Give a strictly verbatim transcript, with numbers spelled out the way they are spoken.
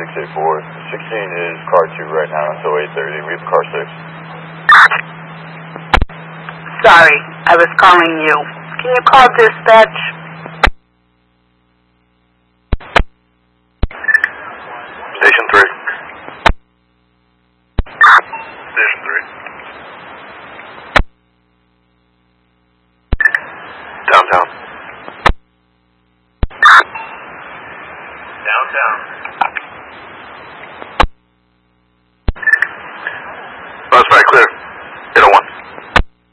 eight four. sixteen is car two right now until eight thirty. We have car six. Sorry, I was calling you. Can you call dispatch? Station three. Station three. Downtown. Downtown.